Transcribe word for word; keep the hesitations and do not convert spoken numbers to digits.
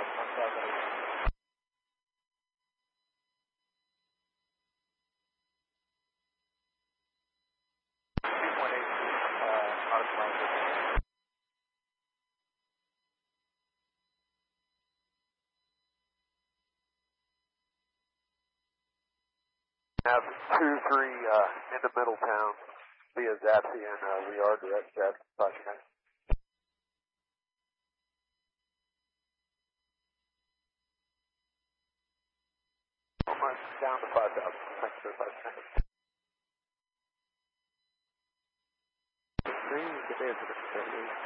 one seven eight. two point eight, uh, out of line. Have two three uh, into Middletown via Zapsy and uh, we are direct jet. Almost down to five thousand. Thanks for five seconds. Three, good day,